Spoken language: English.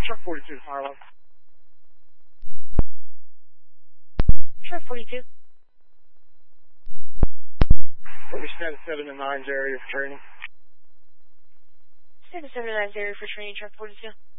Truck 42, Harlow. Truck 42. What we status 7 and 9's area for training? Status 7 and 9's area for training, Truck 42.